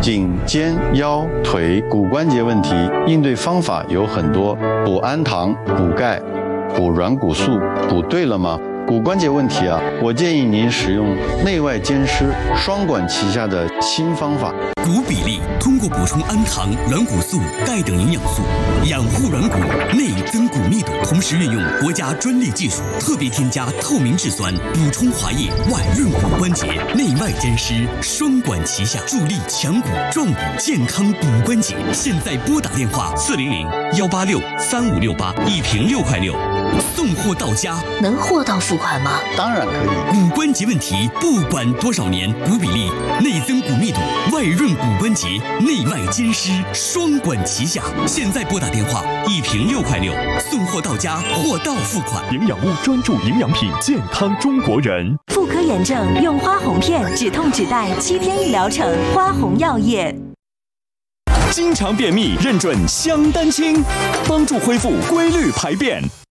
颈、肩、腰、腿、骨关节问题，应对方法有很多，补氨糖、补钙、补软骨素，补对了吗？骨关节问题啊，我建议您使用内外兼施双管齐下的新方法。 骨比例通过补充氨糖、软骨素、钙等营养素，养护软骨，内增骨密度，同时运用国家专利技术，特别添加透明质酸，补充滑液，外润骨关节，内外兼施，双管齐下，助力强骨壮骨，健康骨关节。现在拨打电话400-186-3568，一瓶6块6，送货到家。 能货到付款吗？ 当然可以。 骨关节问题不管多少年，骨比例、内增骨密度、外润骨关节，内外兼施，双管齐下。现在拨打电话，一瓶6块6，送货到家，货到付款。 营养屋专注营养品，健康中国人。 妇科炎症用花红片，止痛止带，7天1疗程。花红药业。 经常便秘，认准香丹清，帮助恢复规律排便。